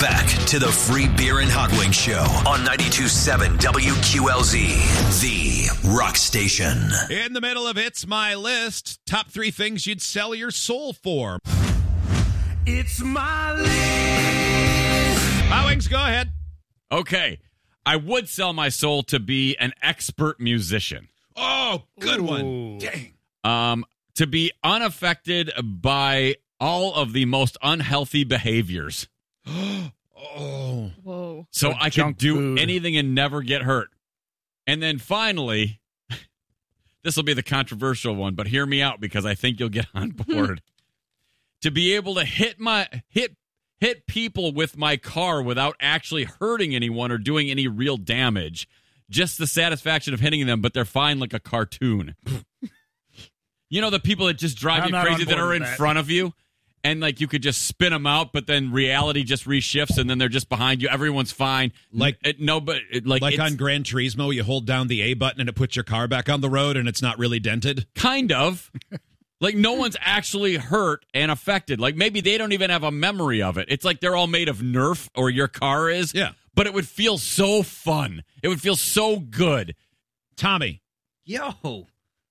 back to the Free Beer and Hot Wings Show on 92.7 WQLZ, the rock station. In the middle of It's My List, top 3 things you'd sell your soul for. It's my list. Hot Wings, go ahead. Okay. I would sell my soul to be an expert musician. Oh, good one. Dang. To be unaffected by all of the most unhealthy behaviors. Oh. Whoa. So I could do anything and never get hurt. And then finally, this will be the controversial one, but hear me out because I think you'll get on board. To be able to hit people with my car without actually hurting anyone or doing any real damage. Just the satisfaction of hitting them, but they're fine like a cartoon. You know the people that just drive you crazy that are in front of you? And like you could just spin them out, but then reality just reshifts, and then they're just behind you. Everyone's fine. Like on Gran Turismo, you hold down the A button and it puts your car back on the road, and it's not really dented. Kind of. Like no one's actually hurt and affected. Like maybe they don't even have a memory of it. It's like they're all made of Nerf, or your car is. Yeah. But it would feel so fun. It would feel so good. Tommy. Yo.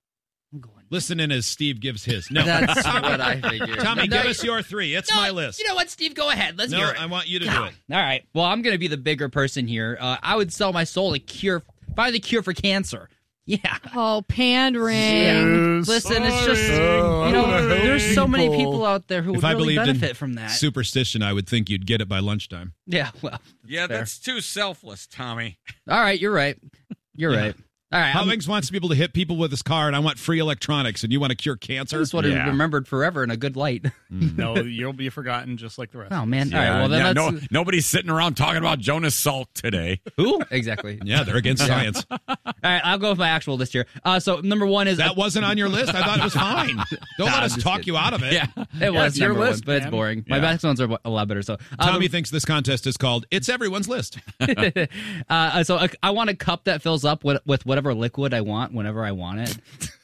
Listen in as Steve gives his. No. That's what I figured. Tommy, give us your 3. It's my list. You know what, Steve? Go ahead. Let's hear it. I want you to do it. All right. Well, I'm going to be the bigger person here. I would sell my soul to find the cure for cancer. Yeah. Oh, pandering. Yeah. Listen, it's just, there's so many people out there who would really benefit from that. Superstition, I would think you'd get it by lunchtime. Yeah, well. Yeah, that's too selfless, Tommy. All right, you're right. You're right. All right. Hot Wings wants people to hit people with his car, and I want free electronics, and you want to cure cancer? That's what I remembered forever in a good light. No, you'll be forgotten just like the rest. Oh, man. Yeah, all right, well, then nobody's sitting around talking about Jonas Salk today. Who? Exactly. Yeah, they're against science. All right, I'll go with my actual list here. So number 1 is... That wasn't on your list? I thought it was fine. Don't let us talk you out of it. Yeah, it was your number list, 1, but it's boring. My best ones are a lot better. So Tommy thinks this contest is called It's Everyone's List. So I want a cup that fills up with whatever liquid I want whenever I want it.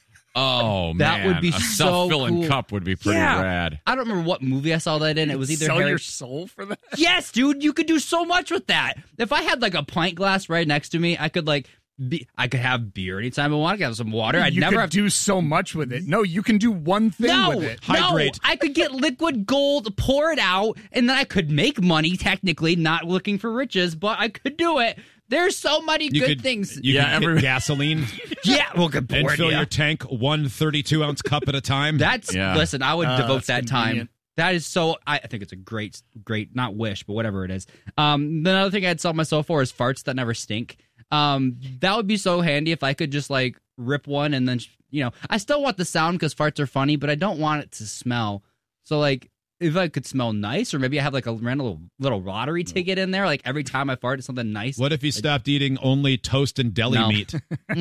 Oh, man. That would be a so self-filling cool. cup would be pretty rad. I don't remember what movie I saw that in. It was either sell your soul for that? Yes, dude, you could do so much with that. If I had like a pint glass right next to me, I could I could have beer anytime I want. I could have some water. You could do so much with it. No, you can do one thing with it. Hydrate. No, I could get liquid gold, pour it out, and then I could make money, technically, not looking for riches, but I could do it. There's so many good things. You can get gasoline. Yeah, well, good and fill your tank 1 32-ounce cup at a time. Listen, I would devote that convenient. time. That is so, I think it's a great, not wish, but whatever it is. Another thing I'd sell myself for is farts that never stink. That would be so handy if I could just like rip one and then, I still want the sound because farts are funny, but I don't want it to smell. So like, if I could smell nice, or maybe I have like a random little lottery ticket in there, like every time I fart, it's something nice. What if you stopped eating only toast and deli meat?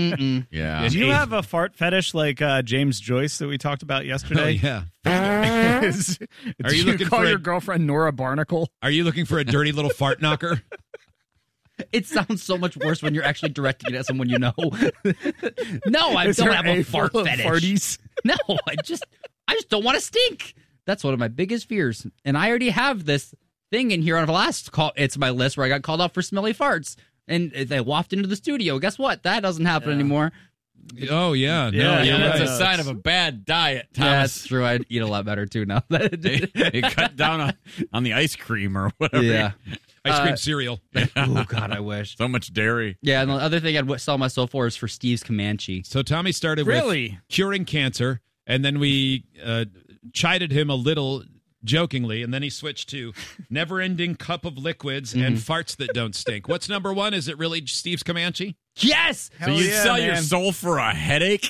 Yeah. Do you have a fart fetish like James Joyce that we talked about yesterday? Oh, yeah. Are you looking call your girlfriend Nora Barnacle? Are you looking for a dirty little fart knocker? It sounds so much worse when you're actually directing it at someone you know. No, I don't have a fart fetish. Farties? No, I just don't want to stink. That's one of my biggest fears. And I already have this thing in here on the last call. It's my list where I got called out for smelly farts. And they waft into the studio. Guess what? That doesn't happen anymore. Oh, yeah. That's a sign of a bad diet, Thomas. Yeah, that's true. I'd eat a lot better, too, now. They cut down on the ice cream or whatever. Yeah. Ice cream cereal. Oh, God, I wish. So much dairy. Yeah, and the other thing I'd sell myself for is for Steve's Comanche. So Tommy started with curing cancer, and then we chided him a little jokingly, and then he switched to never-ending cup of liquids and farts that don't stink. What's number 1? Is it really Steve's Comanche? Yes! So you'd sell your soul for a headache?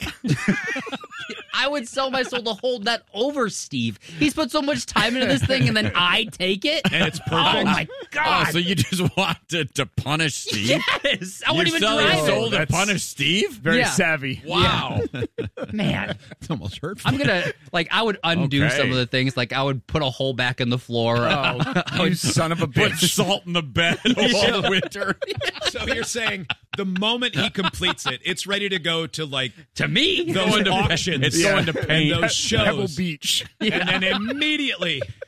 I would sell my soul to hold that over Steve. He's put so much time into this thing, and then I take it? And it's perfect. Oh, my God. Oh, so you just want to punish Steve? Yes! I wouldn't even sell drive your soul it. to punish Steve? Very savvy. Wow. Man. It's almost hurtful. I'm going to, I would undo some of the things. Like, I would put a hole back in the floor. You son of a Put bitch. salt in the bed all winter. So you're saying the moment he completes it, it's ready to go to, to me? those auctions. It's going to paint. And those shows. Pebble Beach. And then immediately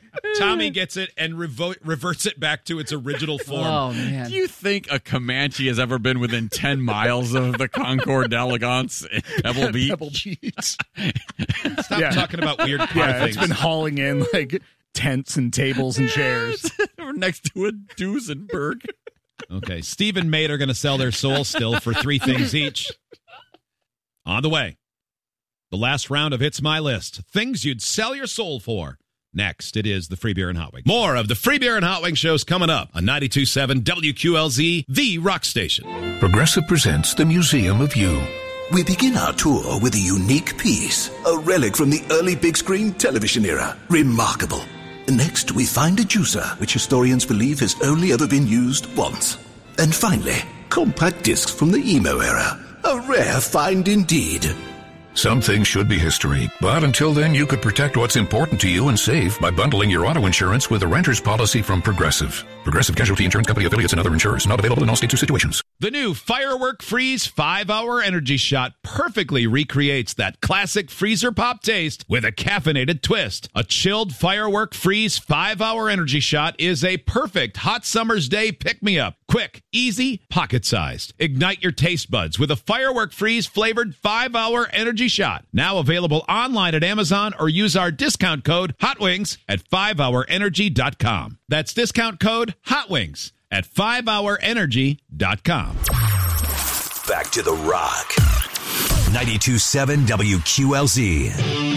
Tommy gets it and reverts it back to its original form. Oh, man. Do you think a Comanche has ever been within 10 miles of the Concord d'Elegance in Pebble Beach? Pebble Beach. Stop talking about weird car Yeah, things. it's been hauling in like tents and tables and chairs. We're next to a Duesenberg. Okay, Steve and Mate are going to sell their soul still for 3 things each. On the way, the last round of It's My List. Things you'd sell your soul for. Next, it is the Free Beer and Hot Wings. More of the Free Beer and Hot Wings shows coming up on 92.7 WQLZ, the rock station. Progressive presents the Museum of You. We begin our tour with a unique piece, a relic from the early big screen television era. Remarkable. Next, we find a juicer, which historians believe has only ever been used once. And finally, compact discs from the emo era. A rare find indeed. Some things should be history, but until then, you could protect what's important to you and save by bundling your auto insurance with a renter's policy from Progressive. Progressive Casualty Insurance Company affiliates and other insurers. Not available in all states or situations. The new Firework Freeze 5-Hour Energy Shot perfectly recreates that classic freezer pop taste with a caffeinated twist. A chilled Firework Freeze 5-Hour Energy Shot is a perfect hot summer's day pick-me-up. Quick, easy, pocket-sized. Ignite your taste buds with a Firework Freeze flavored 5-Hour Energy Shot. Now available online at Amazon or use our discount code HOTWINGS at 5hourenergy.com. That's discount code HOTWINGS at 5hourenergy.com. Back to the Rock. 92.7 WQLZ.